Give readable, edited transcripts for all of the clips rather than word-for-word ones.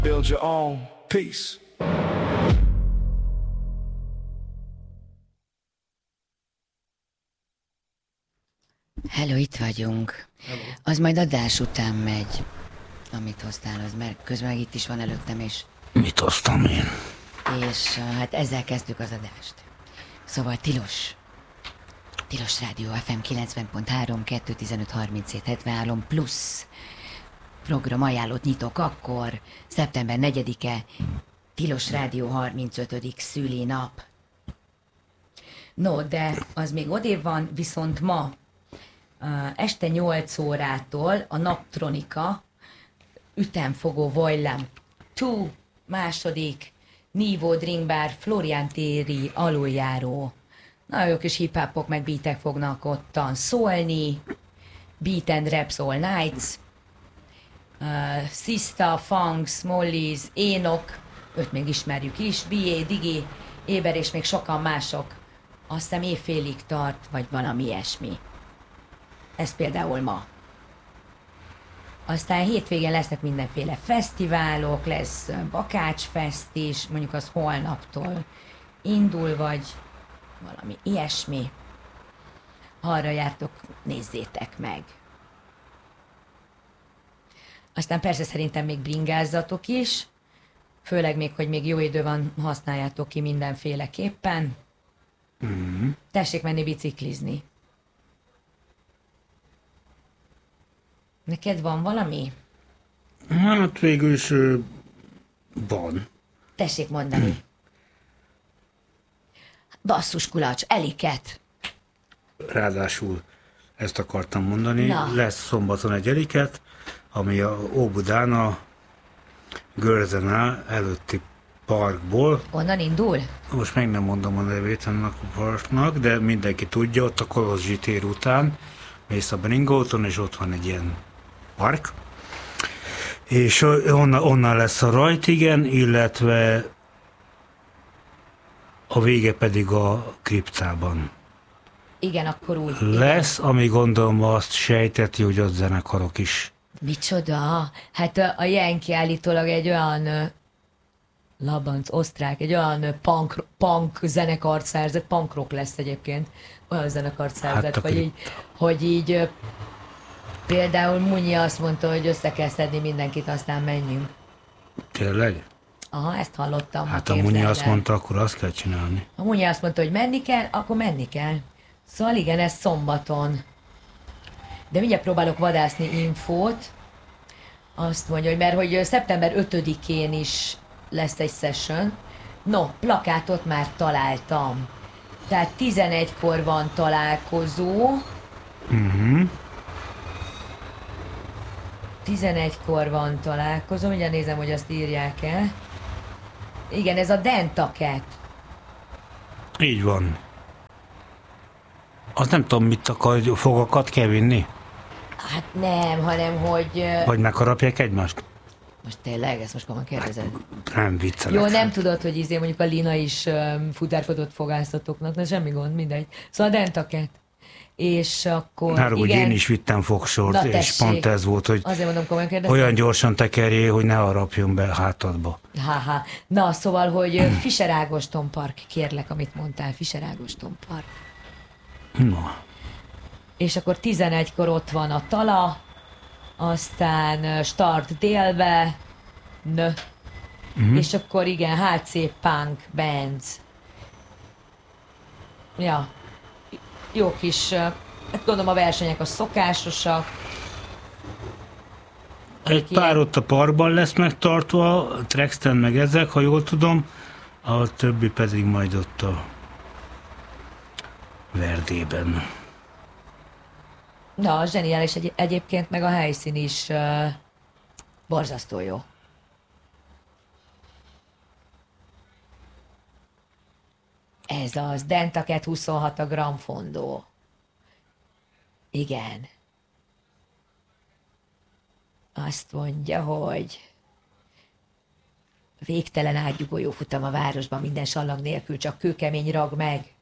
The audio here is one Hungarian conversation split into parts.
Build your own. Peace. Hello, itt vagyunk. Hello. Az majd adás után megy, amit hoztál, az, mert közben meg itt is van előttem, és... Mit hoztam én? És hát ezzel kezdjük az adást. Szóval Tilos Rádió FM 90.3, 215 37 73 plusz program ajánlót nyitok akkor, szeptember 4-e, Tilos Rádió 35. szülinap. No, de az még odébb van, viszont ma este 8 órától a Naptronika ütemfogó Voilam 2 második Nivo Drink Bar Florián téri aluljáró. Nagyon jó kis hip-hopok meg beatek fognak ottan szólni. Beat and Raps All Nights. Sista, Funks, Mollies, Énok, őt még ismerjük is, B.A. Digi, Éber és még sokan mások. Azt hiszem éjfélig tart, vagy valami ilyesmi. Ez például ma. Aztán hétvégén lesznek mindenféle fesztiválok, lesz Bakácsfest is, mondjuk az holnaptól indul, vagy valami ilyesmi. Ha arra jártok, nézzétek meg. Aztán persze szerintem még bringázzatok is, főleg még, hogy még jó idő van, használjátok ki mindenféleképpen. Tessék menni biciklizni. Neked van valami? Hát végül is van. Tessék mondani. Basszus kulacs, Eliket. Ráadásul ezt akartam mondani. Na. Lesz szombaton egy Eliket, ami a Óbudán a Görzenál előtti parkból. Onnan indul? Most meg nem mondom a nevét ennek a parknak, de mindenki tudja, ott a Kolozsi tér után mész a Bringóton, és ott van egy ilyen park. És onnan lesz a rajt, igen, illetve a vége pedig a kriptában. Igen, akkor úgy. Lesz, ami gondolom azt sejteti, hogy ott zenekarok is. Micsoda? Hát a Yankee állítólag egy olyan Labanc, osztrák, egy olyan punk zenekart szerzett, punk rock lesz egyébként, olyan zenekart szerzett, Hát hogy így például Munyi azt mondta, hogy össze kell szedni mindenkit, aztán menjünk. Tényleg? Aha, ezt hallottam. Hát a Munyi azt mondta, akkor azt kell csinálni. A Munyi azt mondta, hogy menni kell, akkor menni kell. Szóval igen, ez szombaton. De mindjárt próbálok vadászni infót. Azt mondja, hogy mert hogy szeptember 5-én is lesz egy session. No, plakátot már találtam. Tehát 11-kor van találkozó. 11-kor van találkozó. Mindjárt nézem, hogy azt írják-e. Igen, ez a Dentaket. Így van. Azt nem tudom, mit akar, fogakat kell vinni? Hát nem, hanem hogy... Vagy megharapják egymást? Most tényleg, ezt most komolyan kérdezed? Nem viccelek. Jó, nem tudod, hogy mondjuk a Lina is futárkodott fogászatoknak, de semmi gond, mindegy. Szóval a Dentaket. És akkor... Náró, hogy igen. én is vittem fogsort, és pont ez volt, hogy azért mondom, komolyan kérdezem. olyan gyorsan tekerjél, hogy ne harapjon be hátadba. Ha. Na, szóval, hogy Fischer Ágoston Park, kérlek, amit mondtál, Fischer Ágoston Park. Na. És akkor 11-kor ott van a Tala, aztán start délbe, és akkor igen, HC Punk Bands. Ja, jó kis, hát gondolom a versenyek a szokásosak. Egy pár ott a parkban lesz megtartva, a Trexten meg ezek, ha jól tudom, a többi pedig majd ott a Verdében. Na, zseniális egyébként, meg a helyszín is borzasztó jó. Ez az Dentaket 26 a Gran Fondo. Igen. Azt mondja, hogy végtelen átgyugójó futam a városban, minden sallag nélkül, csak kőkemény rag meg.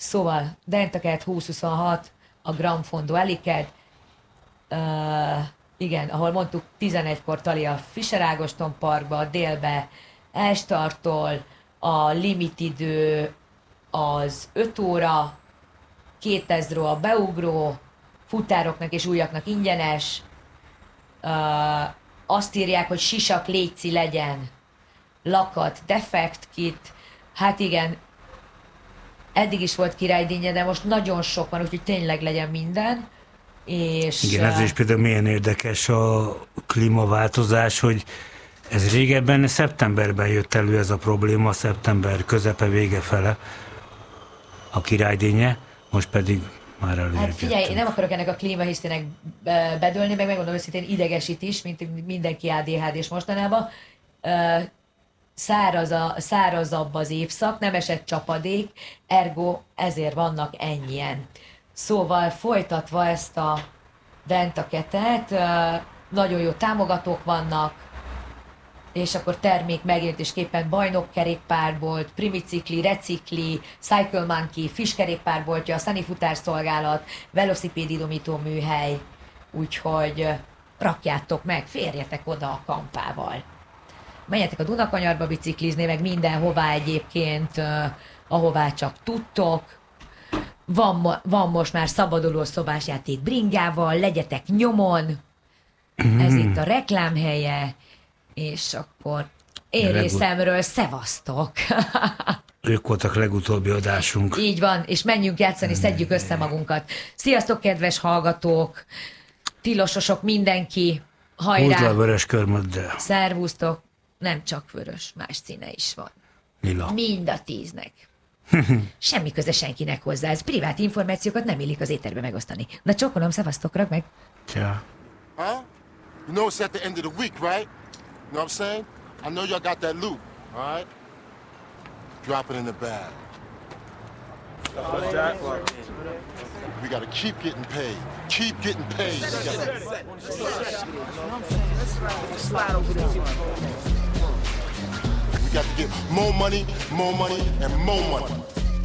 Szóval Dentaket 2026, a Gran Fondo Eliked, igen, ahol mondtuk 11-kor tali a Fischer Ágoston Parkba, délbe elstartol, a limitidő az 5 óra, 2000 a beugró, futároknak és újaknak ingyenes, azt írják, hogy sisak léci legyen, lakat, defekt kit, hát igen, eddig is volt királydínnye, de most nagyon sok van, úgyhogy tényleg legyen minden. És, igen, ez is például milyen érdekes a klímaváltozás, hogy ez régebben szeptemberben jött elő ez a probléma, szeptember közepe vége fele a királydínnye, most pedig már előbb. Hát figyelj, én nem akarok ennek a klímahisztének bedőlni, meg megmondom őszintén idegesít is, mint mindenki ADHD-s mostanában. Szárazabb az évszak, nem esett csapadék, ergo ezért vannak ennyien. Szóval folytatva ezt a dentaketet, nagyon jó támogatók vannak, és akkor termék megjelentésképpen bajnokkerékpárbolt, Primicikli, Recikli, Cycle Monkey, Fish kerékpárboltja, a Sunny futárszolgálat, Velocipéd idomító műhely, úgyhogy rakjátok meg, férjetek oda a kampával. Menjetek a Dunakanyarba biciklizni, meg mindenhová egyébként, ahová csak tudtok. Van most már szabaduló szobásjáték bringával, legyetek nyomon, ez itt a reklámhelye, és akkor én részemről szevasztok! Ők voltak legutóbbi adásunk. Így van, és menjünk játszani, szedjük össze magunkat. Sziasztok, kedves hallgatók! Tilososok, mindenki! Hajrá! Húzd le a vörös körmöddel. Szervusztok! Nem csak vörös, más színe is van. Lila. Mind a 10-nek. Semmi köze senkinek hozzá, ez privát információkat nem illik az éterbe megosztani. Na csókolom, szevasztok, rak meg! Ciao. Huh? You know it's at the end of the week, right? You know what I'm saying? I know y'all got that loot, all right? Drop it in the bag. We gotta keep getting paid. Keep getting paid. We got to get more money, and more money.